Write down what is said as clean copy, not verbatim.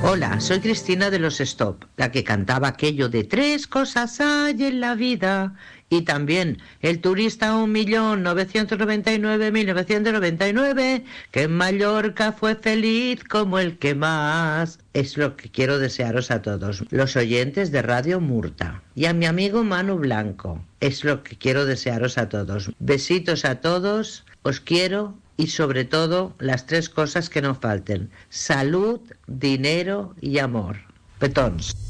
Hola, soy Cristina de los Stop, la que cantaba aquello de 3 cosas hay en la vida. Y también el turista 1.999.999, que en Mallorca fue feliz como el que más. Es lo que quiero desearos a todos, los oyentes de Radio Murta. Y a mi amigo Manu Blanco, es lo que quiero desearos a todos. Besitos a todos, os quiero. Y sobre todo, las 3 cosas que no falten: salud, dinero y amor. Petons.